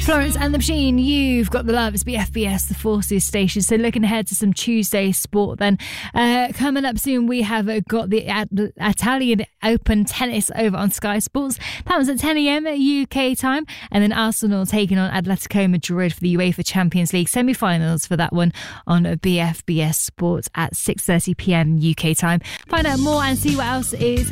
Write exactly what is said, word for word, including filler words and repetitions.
Florence and the Machine, You've Got the Love. It's B F B S, the Forces station. So looking ahead to some Tuesday sport then. Uh, coming up soon, we have got the Ad- Italian Open tennis over on Sky Sports. That was at ten a.m. U K time. And then Arsenal taking on Atletico Madrid for the UEFA Champions League semi-finals for that one on B F B S Sports at six thirty p.m. U K time. Find out more and see what else is